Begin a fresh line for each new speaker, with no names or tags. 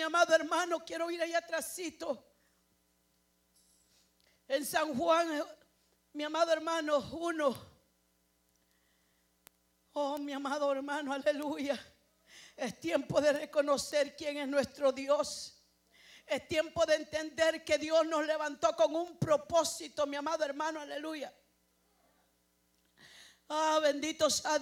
mi amado hermano, quiero ir allá atrásito. En San Juan, mi amado hermano, 1. Oh, mi amado hermano, aleluya. Es tiempo de reconocer quién es nuestro Dios. Es tiempo de entender que Dios nos levantó con un propósito, mi amado hermano, aleluya. Ah, bendito sea Dios.